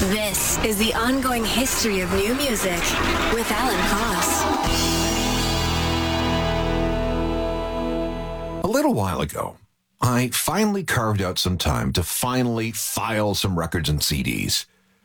This is the ongoing history of new music with Alan Cross. A little while ago, I finally carved out some time to finally file some records and CDs.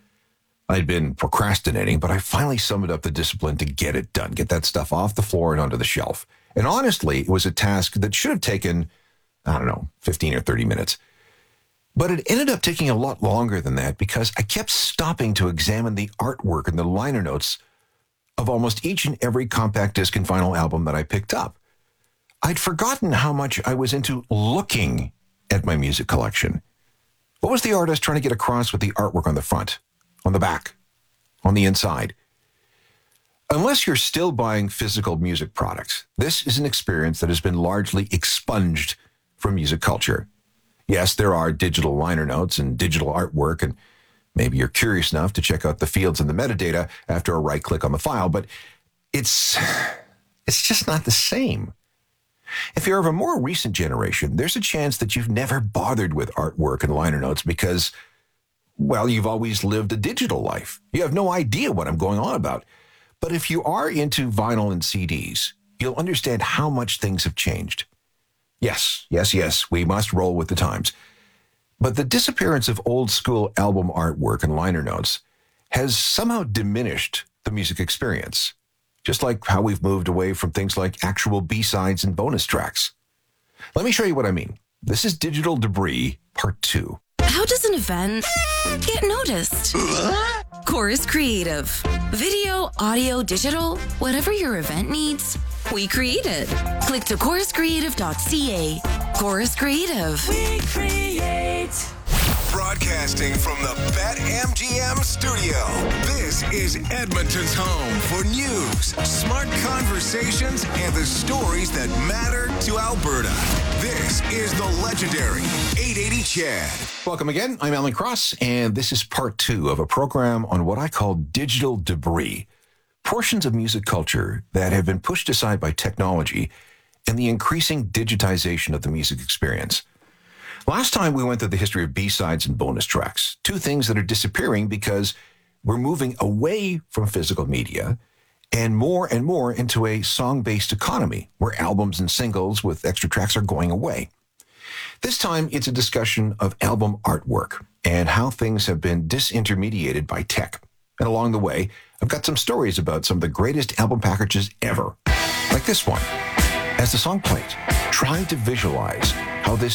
I'd been procrastinating, but I finally summoned up the discipline to get it done, get that stuff off the floor and onto the shelf. And honestly, it was a task that should have taken, 15 or 30 minutes. But it ended up taking a lot longer than that because I kept stopping to examine the artwork and the liner notes of almost each and every compact disc and vinyl album that I picked up. I'd forgotten how much I was into looking at my music collection. What was the artist trying to get across with the artwork on the front, on the back, on the inside? Unless you're still buying physical music products, this is an experience that has been largely expunged from music culture. Yes, there are digital liner notes and digital artwork, and maybe you're curious enough to check out the fields and the metadata after a right click on the file, but it's just not the same. If you're of a more recent generation, there's a chance that you've never bothered with artwork and liner notes because, well, you've always lived a digital life. You have no idea what I'm going on about. But if you are into vinyl and CDs, you'll understand how much things have changed. Yes, we must roll with the times. But the disappearance of old school album artwork and liner notes has somehow diminished the music experience, just like how we've moved away from things like actual B-sides and bonus tracks. Let me show you what I mean. This is Digital Debris, Part 2. How does an event get noticed? Chorus Creative. Video, audio, digital, whatever your event needs, we create it. Click to choruscreative.ca. Chorus Creative. We create. Broadcasting from the BetMGM studio. This is Edmonton's home for news, smart conversations, and the stories that matter to Alberta. This is the legendary 880 Chad. Welcome again. I'm Alan Cross, and this is part 2 of a program on what I call digital debris, portions of music culture that have been pushed aside by technology and the increasing digitization of the music experience. Last time we went through the history of B-sides and bonus tracks, two things that are disappearing because we're moving away from physical media and more into a song-based economy where albums and singles with extra tracks are going away. This time, it's a discussion of album artwork and how things have been disintermediated by tech. And along the way, I've got some stories about some of the greatest album packages ever, like this one. As the song plays, try to visualize how this